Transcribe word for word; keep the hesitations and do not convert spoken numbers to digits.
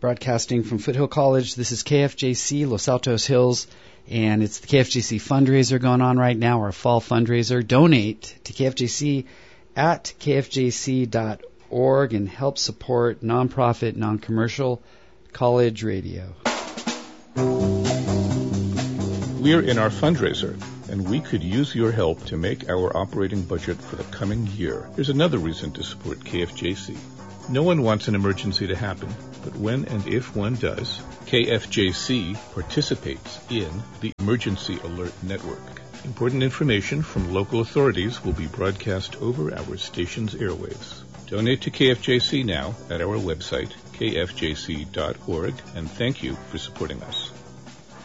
broadcasting from Foothill College. This is K F J C, Los Altos Hills, and it's the K F J C fundraiser going on right now, our fall fundraiser. Donate to K F J C at k f j c dot org and help support nonprofit, non-commercial college radio. We're in our fundraiser, and we could use your help to make our operating budget for the coming year. Here's another reason to support K F J C. No one wants an emergency to happen, but when and if one does, K F J C participates in the Emergency Alert Network. Important information from local authorities will be broadcast over our station's airwaves. Donate to K F J C now at our website, k f j c dot org, and thank you for supporting us.